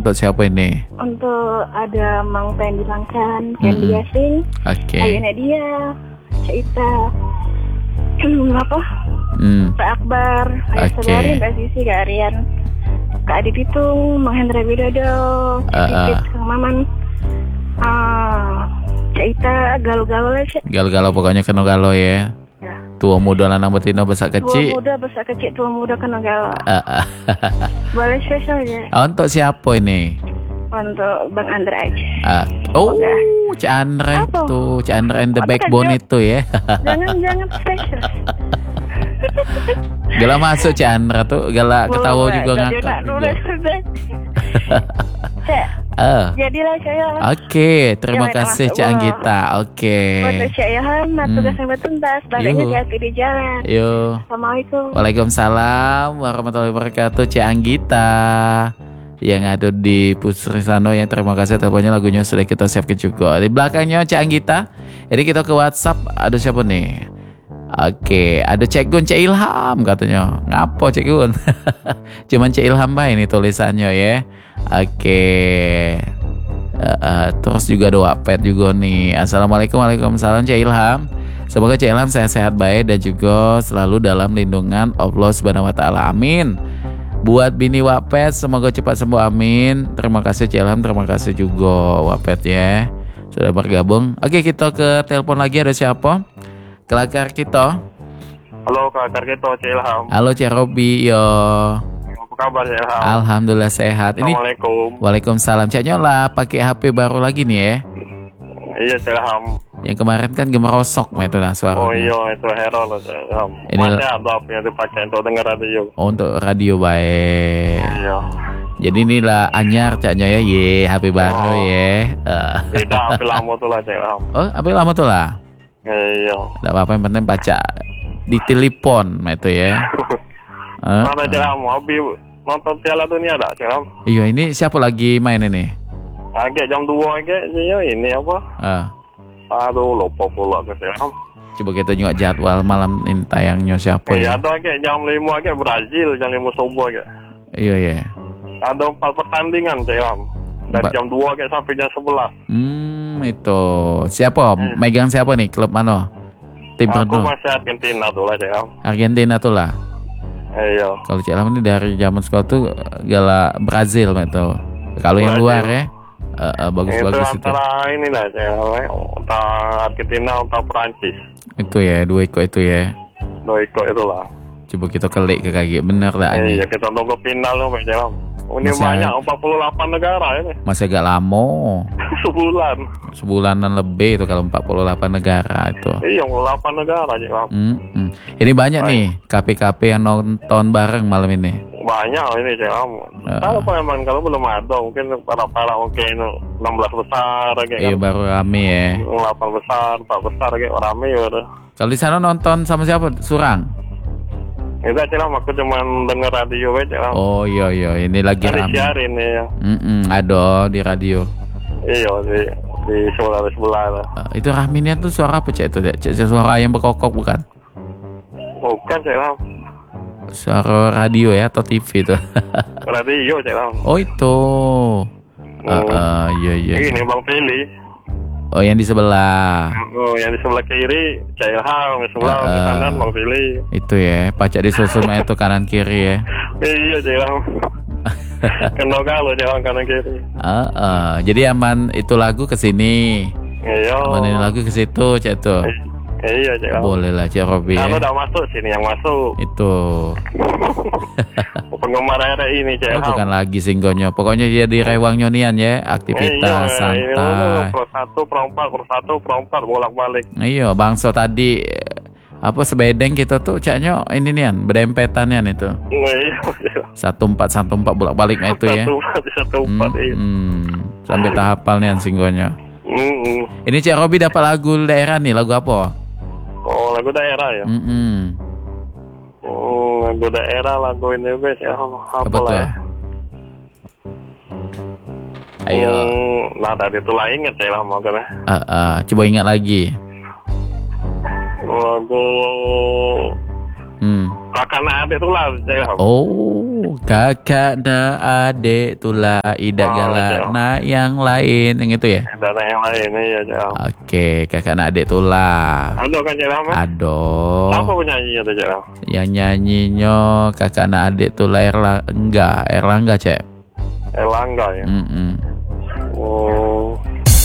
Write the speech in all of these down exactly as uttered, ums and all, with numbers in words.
untuk siapa ini? Untuk ada Mang Pendi Langkan, Candy Mm-mm. Yassin, Oke. Ayu Nadia, Cak Ita, apa? Hmm. Pak Akbar, Ayah Oke. Sabari, Mbak Sisi, Kak Aryan, Kak Adi Pitung, Mang Hendra Widodo, Cak Ah, Pipit, ah. Kang Maman, ah, Cak Ita, galau-galau lah, Cak. Galau-galau pokoknya kena galau ya. Ya. Tua muda lanang betina besar Tua kecil. muda, besar kecil, tua muda kena galau. Ah, ah. Boleh spesial ya, Ah, untuk siapa ini? untuk Bang Andra aja. Ah. Oh, Oke. Cak Andra Apa? itu, Cak Andra and the Apa backbone kan, itu ya. Jangan-jangan spesial. Gala masuk Cak Andra tuh, gala ketawa juga ngakak juga. Cak, Ah. jadilah saya. Oke, terima Jangan kasih masuk Cak gua. Anggita. Oke. Buat Cak Yohan, Hmm. tugas yang bertuntas, baliknya Yuh. hati di jalan. Yuk. Assalamualaikum. Waalaikumsalam warahmatullahi wabarakatuh. Cik Anggita yang ada di Pusrisano yang terima kasih teleponnya, lagunya sudah kita siapkan juga. Di belakangnya Cik Anggita. Jadi kita ke WhatsApp, ada siapa nih? Oke, ada Cek Gun, Cek Ilham katanya. Ngapo Cek Gun? Cuman Cek Ilham bae ini tulisannya ya. Oke. Uh, uh, terus juga doa pet juga nih. Assalamualaikum, waalaikumsalam Cek Ilham. Semoga Cek Ilham sehat-sehat baik dan juga selalu dalam lindungan Allah Subhanahu wa taala. Amin. Buat Bini Wapet semoga cepat sembuh, amin. Terima kasih Cek Ilham, terima kasih juga Wapet ya sudah bergabung. Oke, kita ke telepon lagi, ada siapa? Kelakar kita. Halo Kak kita, Cik Ilham. Halo Cek Robi, yo. Apa kabar Cik Ilham? Alhamdulillah sehat. Ini Assalamualaikum. Waalaikumsalam. Cak Nyola pakai H P baru lagi nih ya. Iya Cik Ilham. Yang kemarin kan gemerosok itu lah suara. Oh iya, itu hero loh Cik Ilham. Ini- Masih ada apa yang dipakai untuk dengar radio? Oh, untuk radio baik. Iya. Jadi inilah anyar caknya ya, ye, H P baru Oh. ya. Eh. Tidak, apa lama tuh lah Cik Ilham. Oh, H P lama tuh lah. Iya. Tidak apa-apa, yang penting baca di telepon itu ya. Eh, Mana Cik Ilham? Hobi nonton Piala Dunia tak Cik Ilham? Iya, ini siapa lagi main ini? Agak jam dua agak ini apa? Ah, Aduh, lupa pula ke Cik Ilham. coba kita nyuak jadwal malam ini tayangnya siapa Iya, ya? ada agak jam lima agak Brazil, jam lima subuh agak. Iya ya. Ada empat pertandingan Cik Ilham. Dari Empat. jam dua agak sampai jam sebelas. Hmm, itu siapa? Hmm. Megang siapa nih? Klub mana? Tim Aku tertentu? masih Argentina tuh lah Cik Ilham. Argentina tuh lah. Iya. Kalau Cik Ilham ini dari zaman sekolah tuh gala Brazil itu. Kalau yang Brazil. luar ya, eh, eh, Itu bagus-bagus itu. antara ini lah Cik Ilham. Antara Argentina atau Perancis. Itu ya, dua ikut itu ya. Dua ikut itulah. Coba kita kelik ke kaki, bener lah ini. Iya, kita tunggu final loh Cik Ilham. Ini Masih banyak, ada. empat puluh delapan negara ini. Masih agak lama, Sebulan. sebulanan lebih itu kalau empat puluh delapan negara itu. Iya, empat puluh delapan negara Cik Ilham. Hmm, hmm. Ini banyak nih K P K P yang nonton bareng malam ini. Banyak ini Cik Ilham. Ah. Tahu apa emang kalau belum ada, mungkin para-para mungkin enam belas besar kayak Iya, kan. baru rame ya. delapan besar, empat besar kayak rame ya udah. Kalau di sana nonton sama siapa? Surang. Itu Cik Ilham, aku cuma denger radio aja Cik Ilham. Oh iya iya, ini lagi Kan rame. disiarin ya. Mm-mm, ada di radio. Iya di di sebelah sebelah lah. Eh, itu Rahminya tuh suara apa Cek itu? Cek Cek, suara yang berkokok bukan? Bukan Cik Ilham. Suara radio ya atau T V itu? Radio Cik Ilham. Oh itu. Ah, Hmm. ah, iya iya. Ini Bang Fili. Oh yang di sebelah. Oh, yang di sebelah kiri Cik Ilham, di sebelah Ah, di ah. kanan Bang Fili. Itu ya, pacak disusun itu kanan kiri ya. Iya Cik Ilham. Kena kalau Cik Ilham kanan kiri. Ah, ah. Jadi aman itu lagu ke sini. Iya. Aman ini lagu ke situ Cek tuh. Iya Cik Ilham. Boleh lah Cek Robi Kalau ya. udah masuk sini yang masuk. Itu. Penggemar R I ini Cik Oh, Ilham. bukan lagi singgonya. Pokoknya dia di rewang nyonian ya, aktivitas Iya, ini santai. pro satu, pro empat, pro satu, pro empat, bolak-balik. Iya, bangsa tadi eh, apa sebedeng kita tuh caknya ini nian, berdempetan nian itu. Iya, Satu empat satu empat bolak balik itu ya. satu empat, satu empat, iya. Hmm, sampai tahapal nian singgonya. Mm-mm. Ini Cik Robi dapat lagu daerah nih, lagu apa? Oh, lagu daerah ya? Mm-mm. Oh, lagu daerah, lagu ini guys ya. Apa, Apa tuh lah ya? Ayo, Hmm, nah tadi itu lah inget ya lah mau kan. ah, ah, coba ingat lagi. Lagu Hmm. kakak adik itu lah saya. Oh, Oh, kakak na adik tula ida Oh, gala betul. na yang lain yang itu ya. Dan yang lain iya Cik Ram. Oke, kakak na adik tula. Ada kan Cik Ram? Ado. Siapa penyanyinya tuh Cik Ram? Yang nyanyinya kakak na adik tula Erlangga, Erlangga cek. Erlangga ya. Mm-mm. Oh,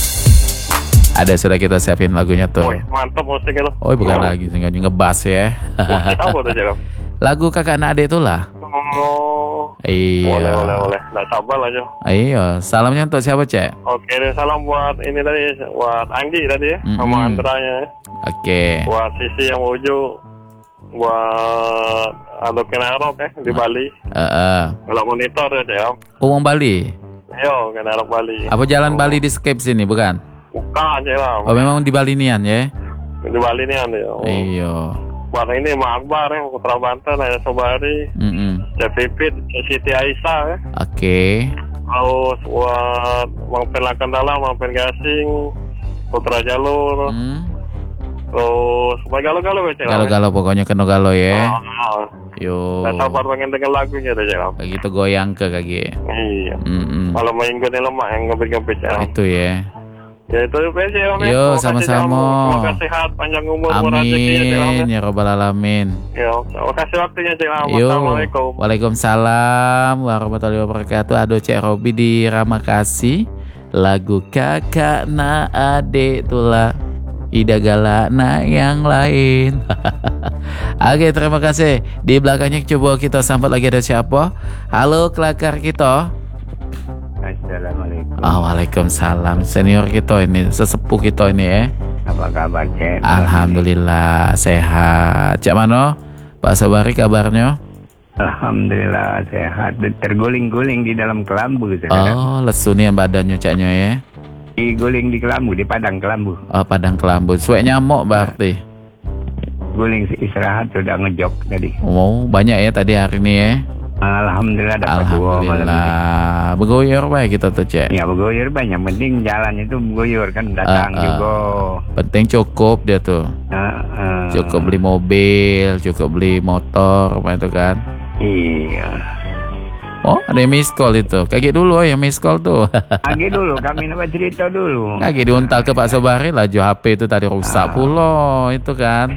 Ada sudah kita siapin lagunya tuh. woi, mantap musiknya lo. Oh, bukan lagi, tinggal ngebas ya. Musik apa tuh Cik Ram? Lagu kakak na adik tula. Oh, Iya. boleh boleh boleh. Nggak sabar lah Jo. Iya, salamnya untuk siapa cek? Oke deh, salam buat ini tadi, buat Anggi tadi ya, Mm-mm. sama Andranya. Oke. Buat Sisi yang Uju, buat Ado Kenarok ya di Bali. Heeh. Kalau monitor ya Cik Ram. Umum Bali. Yo, Kenarok Bali. Apa jalan Bali di Skype sini bukan? Bukan Cik Ram. Oh memang di Bali nian ya? Di Bali nih anda ya. Iya. Buat ini Mak Akbar ya, Putra Banten, Ayah Sobari, Mm-mm. Cek Pipit, Cek Siti Aisyah ya. Oke. Terus buat Mang Pen Lakandala, Mang Pen Gasing, Putra Jalur. Hmm. Terus buat galau-galau ya Cik Ram. Galau-galau pokoknya kena galau ya. Oh, Yo. nggak sabar pengen denger lagunya tuh Cik Ram. Kayak gitu goyang ke kaki. Iya. Mm-mm. Kalau minggu ini lemak yang ngebit-ngebit Cik Ram. Itu ya. Ya itu aja Cik Ram. ya. Yo, Terima kasih, sama-sama. Cik Ram. Semoga sehat, panjang umur, murah rezeki ya Cik Ram. Amin ya robbal alamin. Yo, terima kasih waktunya Cik Ram. Yo. Assalamualaikum. Waalaikumsalam warahmatullahi wabarakatuh. Aduh Cek Robi di Ramakasih. Lagu kakak na adik tula Ida gala na yang lain. Oke, terima kasih. Di belakangnya coba kita sampai lagi ada siapa? Halo kelakar kita. Assalamualaikum. Oh, waalaikumsalam. Senior kita ini, sesepuh kita ini ya. Apa kabar Cek? Alhamdulillah sehat. Cak Mano? Pak Sabari kabarnya? Alhamdulillah sehat. Terguling-guling di dalam kelambu saudara. Oh, lesu nih badannya caknya ya. Diguling di kelambu, di padang kelambu. Oh, padang kelambu. Suek nyamuk berarti. Guling istirahat sudah ngejok tadi. Oh, banyak ya tadi hari ini ya. Alhamdulillah dapat dua malam ini. Alhamdulillah. Begoyor baik kita tuh, Cek. Ya bergoyor banyak, penting jalan itu bergoyor kan datang Ah, ah. juga. Penting cukup dia tuh. Ah, ah. Cukup beli mobil, cukup beli motor, apa itu kan. Iya. Oh, ada yang miss call itu. Kayak dulu yang miss call tuh. Agi dulu kami nak cerita dulu. Kayak diuntal ke Pak Sobari lah, jo H P itu tadi rusak pula itu kan.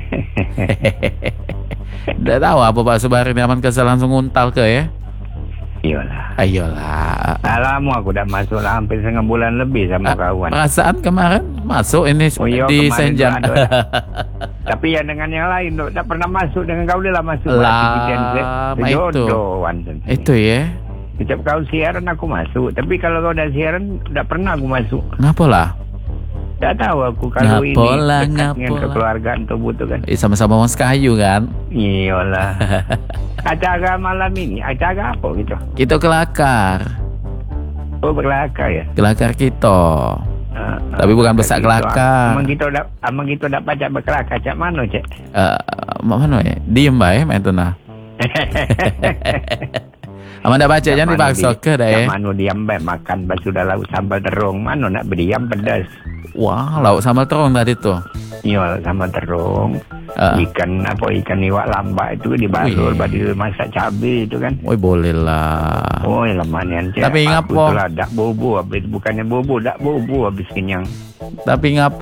Udah tahu apa Pak Sobari nyaman kesel langsung untal ke ya. Iyalah. Ayolah. Alamu aku udah masuk lah hampir setengah bulan lebih sama Ah, kawan. perasaan kemarin masuk ini Oh iya, di kemarin Senjang. tuh ada. Tapi ya dengan yang lain tuh, tak pernah masuk dengan kau dia lah masuk. Lah, ma itu. Itu ya. Setiap kau siaran aku masuk, tapi kalau kau udah siaran tidak pernah aku masuk. Ngapa lah? Tak tahu aku kalau ini Ngapola, dekat dengan ngapola. kekeluargaan tubuh tuh kan. Eh, sama-sama Mas Kayu kan. Iyalah. Acara malam ini, acara apa gitu? Kita kelakar. Oh berkelakar ya. Kelakar kita. Ah, Tapi ah, bukan besar gitu. kelakar. Amang kita udah, amang kita udah baca berkelakar cak mana cek? Eh, mana ya? Diem bae main tuh nah. Aman dah baca jangan dipaksa ke dah ya. Manu diam baik makan bas sudah lauk sambal terung. Manu nak berdiam pedas. Wah, lauk sambal terung tadi tuh. Iya sambal terung. Ah. Ikan apa ikan iwak lambak itu dibalur Wih. badi masak cabai itu kan. Woi boleh lah. Oh lamanian cek. Tapi ngapa? Aku tuh lah dak bobo habis bukannya bobo dak bobo habis kenyang. Tapi ngap